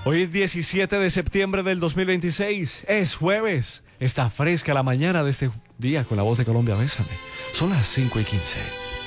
Hoy es 17 de septiembre del 2026. Es jueves. Está fresca la mañana de este día con la voz de Colombia. Bésame. Son las 5:15.